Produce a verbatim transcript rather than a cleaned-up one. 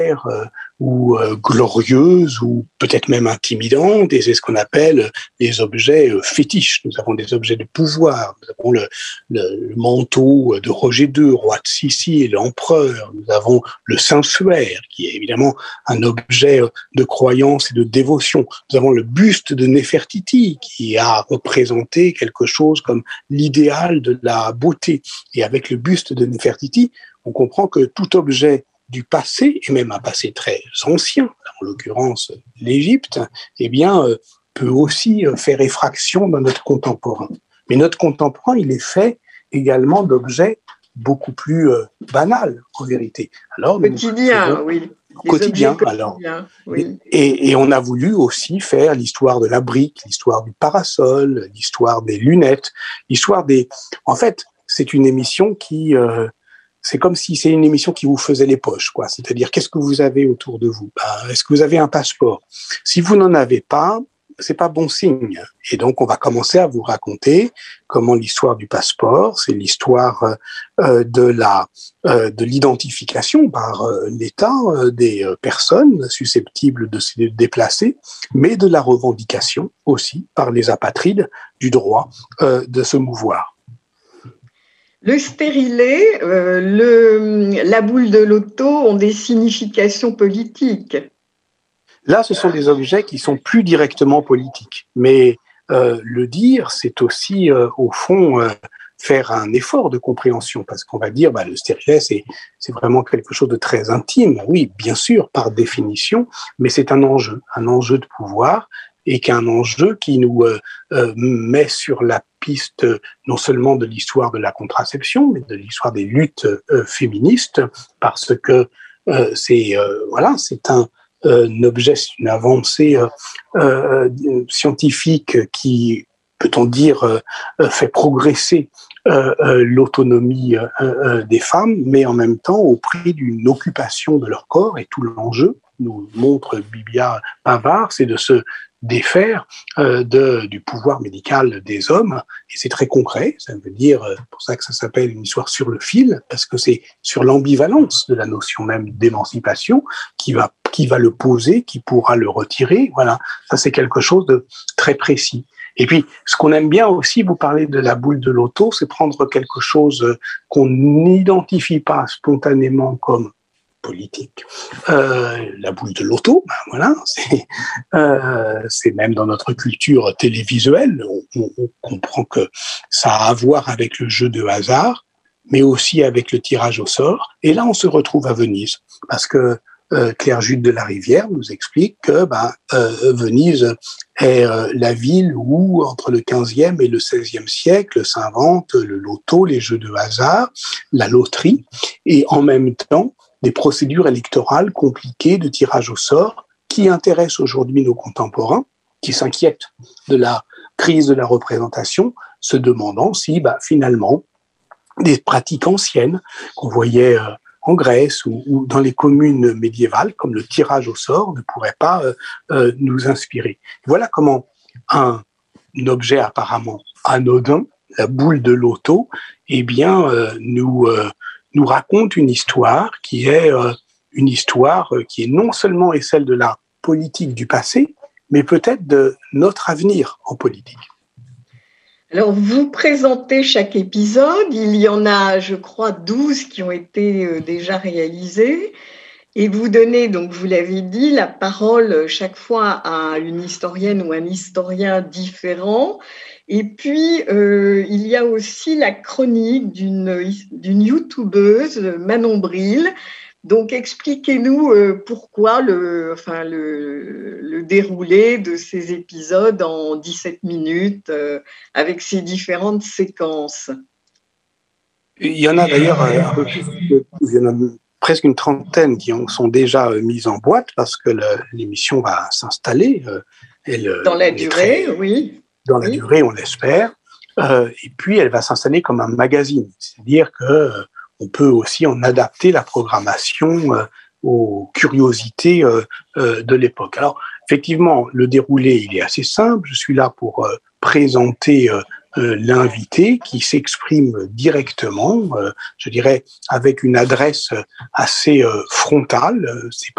euh, ou euh, glorieuses ou peut-être même intimidantes, et c'est ce qu'on appelle les objets euh, fétiches. Nous avons des objets de pouvoir, nous avons le, le, le manteau de Roger deux, roi de Sicile, l'empereur, nous avons le Saint-Suaire, qui est évidemment un objet de croyance et de dévotion. Nous avons le buste de Néfertiti, qui a représenté quelque chose comme l'idéal de la beauté. Et avec le buste de Néfertiti, on comprend que tout objet du passé, et même un passé très ancien, en l'occurrence l'Égypte, eh bien, euh, peut aussi euh, faire effraction dans notre contemporain. Mais notre contemporain, il est fait également d'objets beaucoup plus euh, banals, en vérité. Alors, quotidien, faisons, oui. Quotidien, alors. Oui. Et, et on a voulu aussi faire l'histoire de la brique, l'histoire du parasol, l'histoire des lunettes, l'histoire des... En fait, c'est une émission qui... Euh, c'est comme si c'est une émission qui vous faisait les poches, quoi. C'est-à-dire, qu'est-ce que vous avez autour de vous? Ben, est-ce que vous avez un passeport? Si vous n'en avez pas, c'est pas bon signe. Et donc, on va commencer à vous raconter comment l'histoire du passeport, c'est l'histoire euh, de la euh, de l'identification par euh, l'État euh, des euh, personnes susceptibles de se déplacer, mais de la revendication aussi par les apatrides du droit euh, de se mouvoir. Le stérilet, euh, le, la boule de loto ont des significations politiques. Là, ce sont des objets qui sont plus directement politiques. Mais euh, le dire, c'est aussi, euh, au fond, euh, faire un effort de compréhension. Parce qu'on va dire, bah, le stérilet, c'est, c'est vraiment quelque chose de très intime. Oui, bien sûr, par définition, mais c'est un enjeu, un enjeu de pouvoir, et qu'un enjeu qui nous euh, euh, met sur la piste non seulement de l'histoire de la contraception, mais de l'histoire des luttes euh, féministes, parce que euh, c'est euh, voilà, c'est un, euh, un objet, une avancée euh, euh, scientifique qui, peut-on dire, euh, fait progresser euh, euh, l'autonomie euh, euh, des femmes, mais en même temps au prix d'une occupation de leur corps. Et tout l'enjeu, nous montre Bibia Pavard, c'est de se défaire euh, de, du pouvoir médical des hommes, et c'est très concret, ça veut dire, euh, pour ça que ça s'appelle une histoire sur le fil, parce que c'est sur l'ambivalence de la notion même d'émancipation qui va, qui va le poser, qui pourra le retirer, voilà, ça c'est quelque chose de très précis. Et puis, ce qu'on aime bien aussi, vous parlez de la boule de loto, c'est prendre quelque chose qu'on n'identifie pas spontanément comme politique. Euh, la boule de loto, ben voilà, c'est, euh, c'est même dans notre culture télévisuelle, on, on, on comprend que ça a à voir avec le jeu de hasard, mais aussi avec le tirage au sort. Et là, on se retrouve à Venise, parce que euh, Claire Jude de la Rivière nous explique que ben, euh, Venise est euh, la ville où, entre le quinzième et le seizième siècle, s'inventent le loto, les jeux de hasard, la loterie, et en même temps, des procédures électorales compliquées de tirage au sort qui intéressent aujourd'hui nos contemporains, qui s'inquiètent de la crise de la représentation, se demandant si, bah, finalement, des pratiques anciennes qu'on voyait euh, en Grèce ou, ou dans les communes médiévales, comme le tirage au sort, ne pourraient pas euh, euh, nous inspirer. Voilà comment un, un objet apparemment anodin, la boule de loto, eh bien, euh, nous... Euh, nous raconte une histoire qui est euh, une histoire euh, qui est non seulement est celle de la politique du passé, mais peut-être de notre avenir en politique. Alors, vous présentez chaque épisode. Il y en a, je crois, douze qui ont été euh, déjà réalisés. Et vous donnez, donc vous l'avez dit, la parole chaque fois à une historienne ou un historien différent. Et puis, euh, il y a aussi la chronique d'une, d'une youtubeuse, Manon Bril. Donc, expliquez-nous euh, pourquoi le, enfin, le, le déroulé de ces épisodes en dix-sept minutes euh, avec ces différentes séquences. Il y en a d'ailleurs un peu plus, il y en a presque une trentaine qui ont, sont déjà mises en boîte parce que le, l'émission va s'installer. Elle, dans la durée, très, oui. Dans la oui. durée, on l'espère. Euh, et puis, elle va s'installer comme un magazine. C'est-à-dire que euh, on peut aussi en adapter la programmation euh, aux curiosités euh, euh, de l'époque. Alors, effectivement, le déroulé, il est assez simple. Je suis là pour euh, présenter euh, euh, l'invité qui s'exprime directement, euh, je dirais, avec une adresse assez euh, frontale. C'est